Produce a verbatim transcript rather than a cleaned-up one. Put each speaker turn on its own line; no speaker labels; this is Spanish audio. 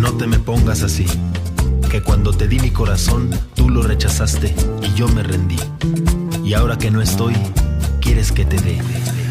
No te me pongas así, que cuando te di mi corazón, tú lo rechazaste y yo me rendí. Y ahora que no estoy, quieres que te dé.